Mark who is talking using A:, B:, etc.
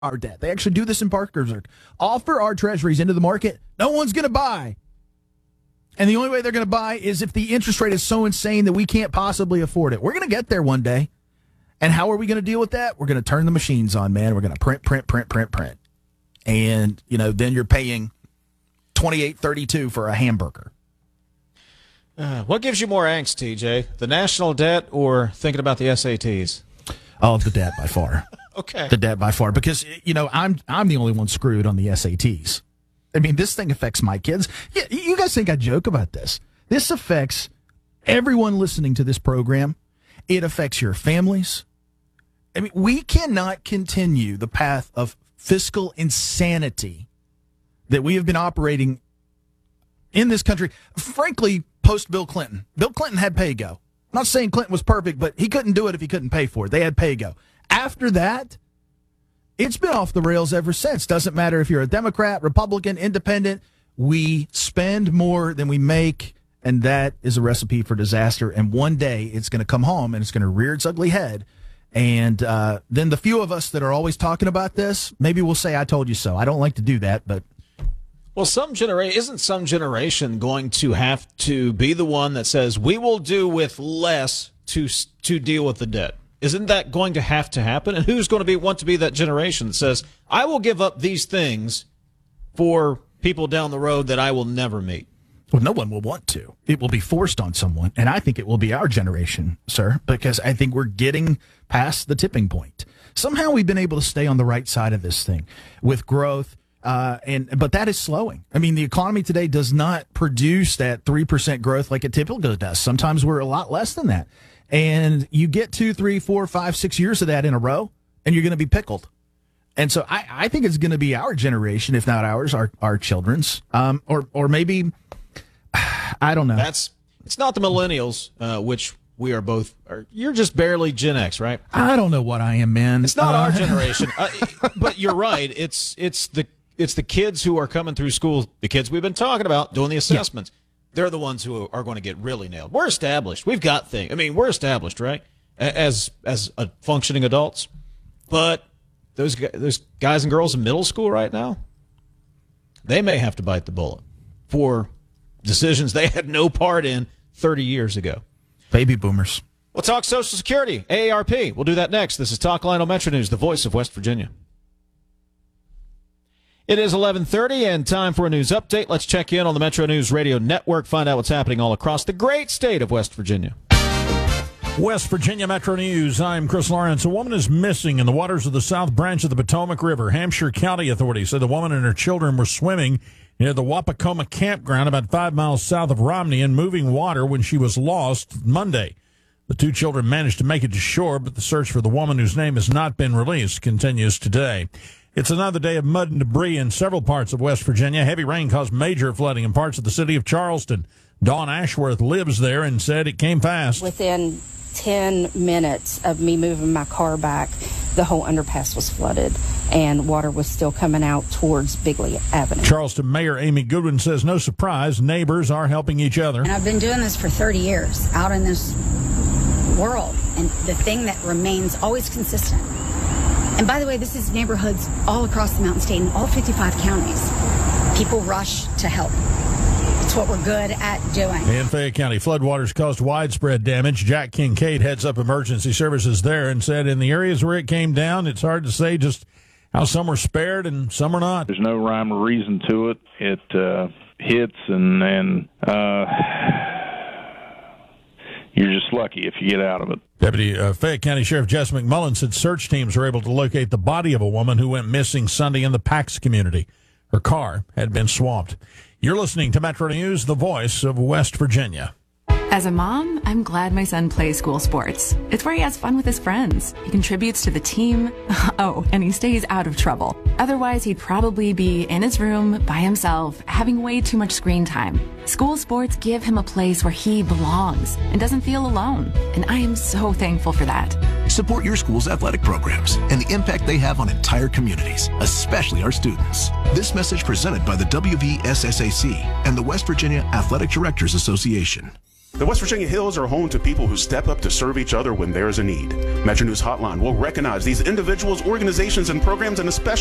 A: our debt. They actually do this in Parkersburg. Offer our treasuries into the market. No one's going to buy. And the only way they're going to buy is if the interest rate is so insane that we can't possibly afford it. We're going to get there one day. And how are we going to deal with that? We're going to turn the machines on, man. We're going to print. And, then you're paying $28.32 for a hamburger.
B: What gives you more angst, TJ? The national debt or thinking about the SATs?
A: Oh, the debt by far.
B: Okay.
A: The debt by far. Because, I'm the only one screwed on the SATs. I mean, this thing affects my kids. Yeah, you guys think I joke about this. This affects everyone listening to this program. It affects your families. I mean, we cannot continue the path of fiscal insanity that we have been operating in this country. Frankly, post Bill Clinton. Bill Clinton had pay-go. I'm not saying Clinton was perfect, but he couldn't do it if he couldn't pay for it. They had pay-go. After that, it's been off the rails ever since. Doesn't matter if you're a Democrat, Republican, Independent. We spend more than we make, and that is a recipe for disaster. And one day it's going to come home, and it's going to rear its ugly head. And then the few of us that are always talking about this, maybe we'll say, I told you so. I don't like to do that, but...
B: Well, isn't some generation going to have to be the one that says, we will do with less to deal with the debt? Isn't that going to have to happen? And who's going to want to be that generation that says, I will give up these things for people down the road that I will never meet?
A: Well, no one will want to. It will be forced on someone. And I think it will be our generation, sir, because I think we're getting past the tipping point. Somehow we've been able to stay on the right side of this thing with growth. But that is slowing. I mean, the economy today does not produce that 3% growth like it typically does. Sometimes we're a lot less than that. And you get 2, 3, 4, 5, 6 years of that in a row, and you're going to be pickled. And so I think it's going to be our generation, if not ours, our children's, or maybe, I don't know.
B: It's not the millennials, which we are both. You're just barely Gen X, right?
A: I don't know what I am, man.
B: It's not our generation, but you're right. It's the kids who are coming through school, the kids we've been talking about doing the assessments. Yeah. They're the ones who are going to get really nailed. We're established. We've got things. I mean, we're established, right? As functioning adults. But those guys and girls in middle school right now, they may have to bite the bullet for decisions they had no part in 30 years ago.
A: Baby boomers.
B: We'll talk Social Security, AARP. We'll do that next. This is Talk Lionel Metro News, the voice of West Virginia. It is 11:30 and time for a news update. Let's check in on the Metro News Radio Network, find out what's happening all across the great state of West Virginia.
C: West Virginia Metro News. I'm Chris Lawrence. A woman is missing in the waters of the South Branch of the Potomac River. Hampshire County authorities said the woman and her children were swimming near the Wapakoma campground about 5 miles south of Romney in moving water when she was lost Monday. The 2 children managed to make it to shore, but the search for the woman whose name has not been released continues today. It's another day of mud and debris in several parts of West Virginia. Heavy rain caused major flooding in parts of the city of Charleston. Dawn Ashworth lives there and said it came fast.
D: Within 10 minutes of me moving my car back, the whole underpass was flooded and water was still coming out towards Bigley Avenue.
C: Charleston Mayor Amy Goodwin says no surprise, neighbors are helping each other.
E: And I've been doing this for 30 years out in this world, and the thing that remains always consistent. And by the way, this is neighborhoods all across the Mountain State in all 55 counties. People rush to help. It's what we're good at doing.
C: In Fayette County, floodwaters caused widespread damage. Jack Kincaid heads up emergency services there and said in the areas where it came down, it's hard to say just how some were spared and some are not.
F: There's no rhyme or reason to it. It hits and you're just lucky if you get out of it.
C: Deputy Fayette County Sheriff Jess McMullen said search teams were able to locate the body of a woman who went missing Sunday in the Pax community. Her car had been swamped. You're listening to Metro News, the voice of West Virginia.
G: As a mom, I'm glad my son plays school sports. It's where he has fun with his friends. He contributes to the team. Oh, and he stays out of trouble. Otherwise, he'd probably be in his room by himself, having way too much screen time. School sports give him a place where he belongs and doesn't feel alone. And I am so thankful for that.
H: Support your school's athletic programs and the impact they have on entire communities, especially our students. This message presented by the WVSSAC and the West Virginia Athletic Directors Association.
I: The West Virginia Hills are home to people who step up to serve each other when there is a need. Metro News Hotline will recognize these individuals, organizations, and programs, and especially